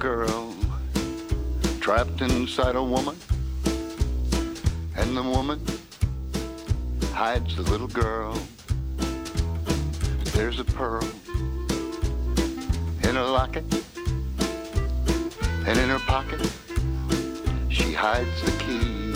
girl trapped inside a woman, and the woman hides the little girl. There's a pearl in a locket, and in her pocket she hides the key.